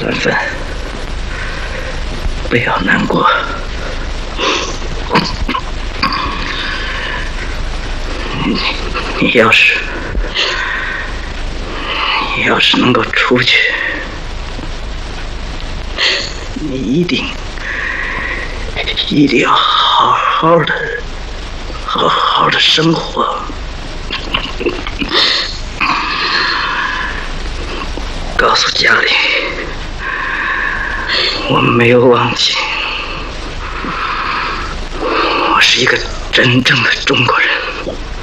凡凡，不要难过。你要是能够出去，你一定要好好的生活。告诉家里，我没有忘记，我是一个真正的中国人。